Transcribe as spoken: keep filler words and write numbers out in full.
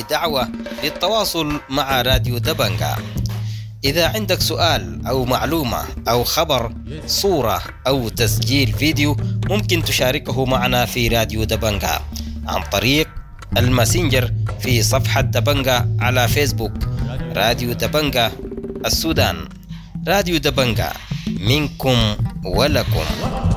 هذه دعوة للتواصل مع راديو دبنجة. إذا عندك سؤال أو معلومة أو خبر، صورة أو تسجيل فيديو، ممكن تشاركه معنا في راديو دبنجة عن طريق الماسنجر في صفحة دبنجة على فيسبوك. راديو دبنجة السودان، راديو دبنجة، منكم ولكم.